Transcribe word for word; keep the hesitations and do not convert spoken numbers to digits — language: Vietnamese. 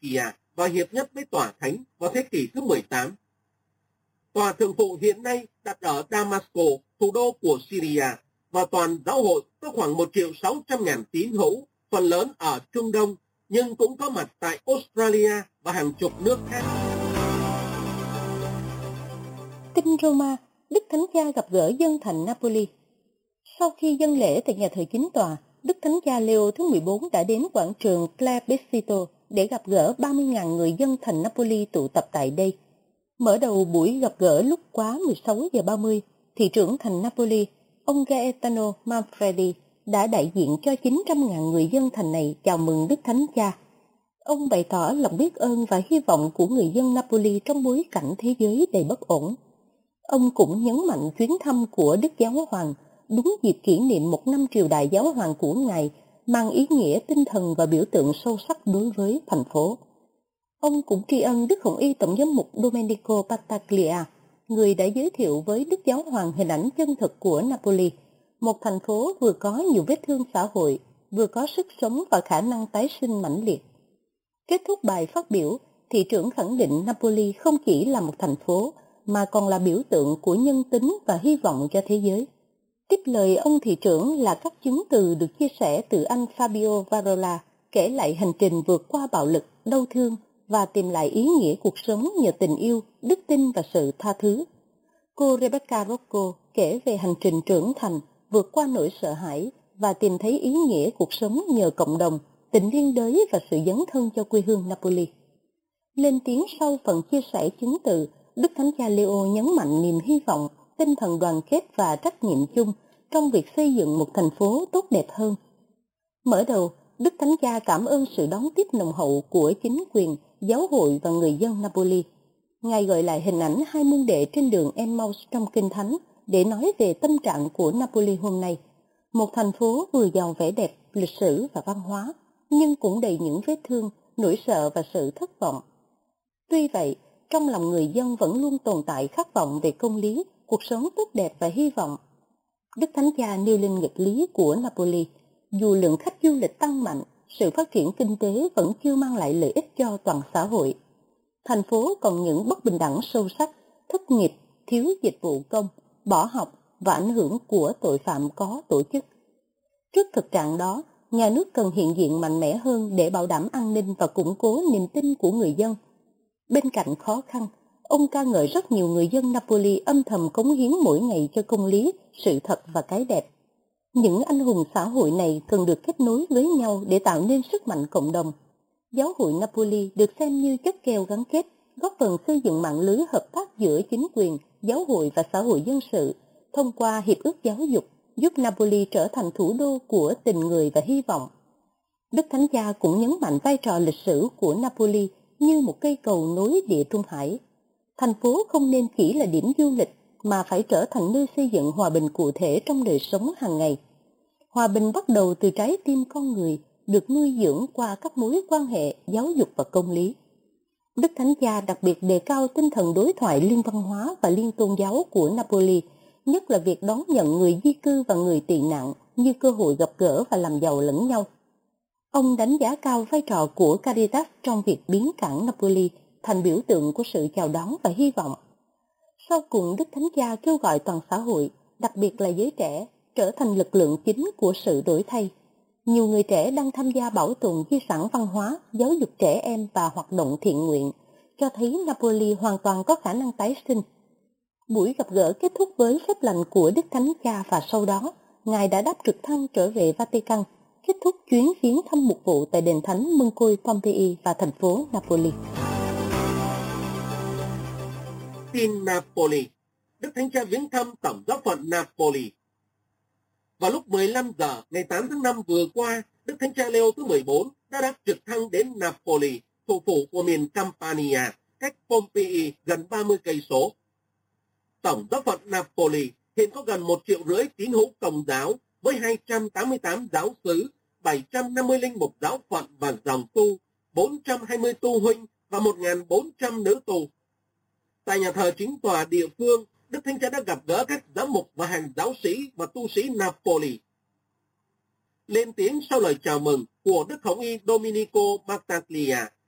Antiochia và hiệp nhất với tòa thánh vào thế kỷ thứ mười tám. Tòa thượng phụ hiện nay đặt ở Damasco, thủ đô của Syria, và toàn giáo hội có khoảng một triệu sáu trăm ngàn tín hữu, phần lớn ở Trung Đông, nhưng cũng có mặt tại Australia và hàng chục nước khác. Kinh Roma, Đức Thánh Cha gặp gỡ dân thành Napoli. Sau khi dâng lễ tại nhà thờ chính tòa, Đức Thánh Cha Leo thứ mười bốn đã đến quảng trường Plebiscito để gặp gỡ ba mươi nghìn người dân thành Napoli tụ tập tại đây. Mở đầu buổi gặp gỡ lúc quá mười sáu giờ ba mươi, thị trưởng thành Napoli, ông Gaetano Manfredi, đã đại diện cho chín trăm nghìn người dân thành này chào mừng Đức Thánh Cha. Ông bày tỏ lòng biết ơn và hy vọng của người dân Napoli trong bối cảnh thế giới đầy bất ổn. Ông cũng nhấn mạnh chuyến thăm của Đức Giáo Hoàng đúng dịp kỷ niệm một năm triều đại giáo hoàng của Ngài mang ý nghĩa tinh thần và biểu tượng sâu sắc đối với thành phố. Ông cũng tri ân Đức Hồng Y Tổng giám mục Domenico Battaglia, người đã giới thiệu với Đức Giáo Hoàng hình ảnh chân thực của Napoli, một thành phố vừa có nhiều vết thương xã hội, vừa có sức sống và khả năng tái sinh mãnh liệt. Kết thúc bài phát biểu, thị trưởng khẳng định Napoli không chỉ là một thành phố, mà còn là biểu tượng của nhân tính và hy vọng cho thế giới. Tiếp lời ông thị trưởng là các chứng từ được chia sẻ từ anh Fabio Varola, kể lại hành trình vượt qua bạo lực, đau thương và tìm lại ý nghĩa cuộc sống nhờ tình yêu, đức tin và sự tha thứ. Cô Rebecca Rocco kể về hành trình trưởng thành, vượt qua nỗi sợ hãi và tìm thấy ý nghĩa cuộc sống nhờ cộng đồng, tình liên đới và sự dấn thân cho quê hương Napoli. Lên tiếng sau phần chia sẻ chứng từ, Đức Thánh Cha Leo nhấn mạnh niềm hy vọng, tinh thần đoàn kết và trách nhiệm chung trong việc xây dựng một thành phố tốt đẹp hơn. Mở đầu, Đức Thánh Cha cảm ơn sự đón tiếp nồng hậu của chính quyền, giáo hội và người dân Napoli. Ngài gọi lại hình ảnh hai môn đệ trên đường Emmaus trong Kinh Thánh để nói về tâm trạng của Napoli hôm nay. Một thành phố vừa giàu vẻ đẹp, lịch sử và văn hóa, nhưng cũng đầy những vết thương, nỗi sợ và sự thất vọng. Tuy vậy, trong lòng người dân vẫn luôn tồn tại khát vọng về công lý, cuộc sống tốt đẹp và hy vọng. Đức Thánh Cha nêu lên nghịch lý của Napoli. Dù lượng khách du lịch tăng mạnh, sự phát triển kinh tế vẫn chưa mang lại lợi ích cho toàn xã hội. Thành phố còn những bất bình đẳng sâu sắc, thất nghiệp, thiếu dịch vụ công, bỏ học và ảnh hưởng của tội phạm có tổ chức. Trước thực trạng đó, nhà nước cần hiện diện mạnh mẽ hơn để bảo đảm an ninh và củng cố niềm tin của người dân. Bên cạnh khó khăn, ông ca ngợi rất nhiều người dân Napoli âm thầm cống hiến mỗi ngày cho công lý, sự thật và cái đẹp. Những anh hùng xã hội này cần được kết nối với nhau để tạo nên sức mạnh cộng đồng. Giáo hội Napoli được xem như chất keo gắn kết, góp phần xây dựng mạng lưới hợp tác giữa chính quyền, giáo hội và xã hội dân sự, thông qua hiệp ước giáo dục, giúp Napoli trở thành thủ đô của tình người và hy vọng. Đức Thánh Cha cũng nhấn mạnh vai trò lịch sử của Napoli như một cây cầu nối Địa Trung Hải. Thành phố không nên chỉ là điểm du lịch, mà phải trở thành nơi xây dựng hòa bình cụ thể trong đời sống hàng ngày. Hòa bình bắt đầu từ trái tim con người, được nuôi dưỡng qua các mối quan hệ, giáo dục và công lý. Đức Thánh Cha đặc biệt đề cao tinh thần đối thoại liên văn hóa và liên tôn giáo của Napoli, nhất là việc đón nhận người di cư và người tị nạn như cơ hội gặp gỡ và làm giàu lẫn nhau. Ông đánh giá cao vai trò của Caritas trong việc biến cảng Napoli thành biểu tượng của sự chào đón và hy vọng. Sau cùng, Đức Thánh Cha kêu gọi toàn xã hội, đặc biệt là giới trẻ, trở thành lực lượng chính của sự đổi thay. Nhiều người trẻ đang tham gia bảo tồn di sản văn hóa, giáo dục trẻ em và hoạt động thiện nguyện, cho thấy Napoli hoàn toàn có khả năng tái sinh. Buổi gặp gỡ kết thúc với phép lành của Đức Thánh Cha và sau đó, Ngài đã đáp trực thăng trở về Vatican, kết thúc chuyến viếng thăm mục vụ tại đền thánh Mân Côi Pompei và thành phố Napoli. Tin Napoli. Đức Thánh Cha viếng thăm Tổng giáo phận Napoli. Vào lúc mười lăm giờ ngày tám tháng năm vừa qua, Đức Thánh Cha Leo thứ mười bốn đã đáp trực thăng đến Napoli, thủ phủ của miền Campania, cách Pompei gần ba mươi cây số. Tổng giáo phận Napoli hiện có gần một triệu rưỡi tín hữu Công giáo với hai trăm tám mươi tám giáo xứ, bảy trăm năm mươi linh mục giáo phận và dòng tu, bốn trăm hai mươi tu huynh và một nghìn bốn trăm nữ tu. Tại nhà thờ chính tòa địa phương, Đức Thánh Cha đã gặp gỡ các giám mục và hàng giáo sĩ và tu sĩ Napoli. Lên tiếng sau lời chào mừng của Đức Hồng Y Domenico Battaglia,